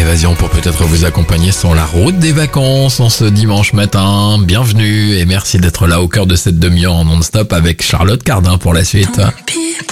Évasion pour peut-être vous accompagner sur la route des vacances en ce dimanche matin. Bienvenue et merci d'être là au cœur de cette demi-heure en non-stop avec Charlotte Cardin pour la suite.